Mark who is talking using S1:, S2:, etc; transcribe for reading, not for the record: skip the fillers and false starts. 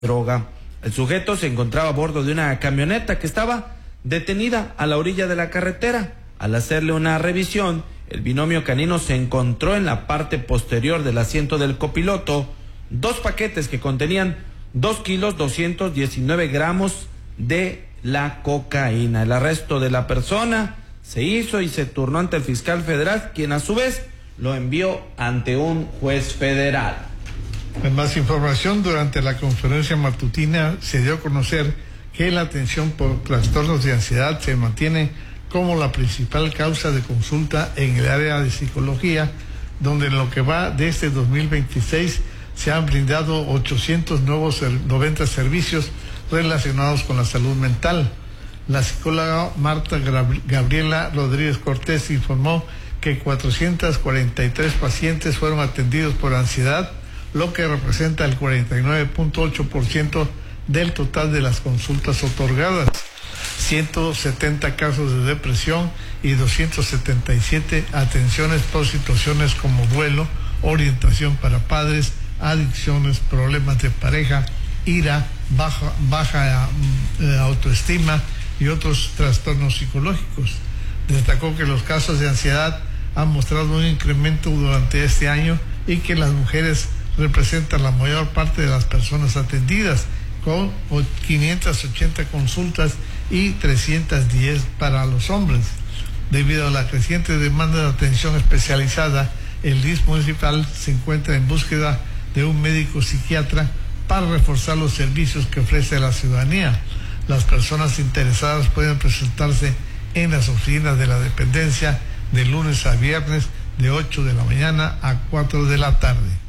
S1: droga. El sujeto se encontraba a bordo de una camioneta que estaba detenida a la orilla de la carretera. Al hacerle una revisión, el binomio canino se encontró en la parte posterior del asiento del copiloto 2 paquetes que contenían 2,219 kilos de la cocaína. El arresto de la persona se hizo y se turnó ante el fiscal federal, quien a su vez lo envió ante un juez federal.
S2: En más información, durante la conferencia matutina se dio a conocer que la atención por trastornos de ansiedad se mantiene como la principal causa de consulta en el área de psicología, donde en lo que va de este 2026 se han brindado 890 servicios relacionados con la salud mental. La psicóloga Marta Gabriela Rodríguez Cortés informó que 443 pacientes fueron atendidos por ansiedad, lo que representa el 49.8% del total de las consultas otorgadas. 170 casos de depresión y 277 atenciones por situaciones como duelo, orientación para padres, adicciones, problemas de pareja, ira, baja autoestima y otros trastornos psicológicos. Destacó que los casos de ansiedad han mostrado un incremento durante este año y que las mujeres representan la mayor parte de las personas atendidas, con 580 consultas y 310 para los hombres. Debido a la creciente demanda de atención especializada, el DIF municipal se encuentra en búsqueda de un médico psiquiatra para reforzar los servicios que ofrece a la ciudadanía. Las personas interesadas pueden presentarse en las oficinas de la dependencia de lunes a viernes de 8 de la mañana a 4 de la tarde.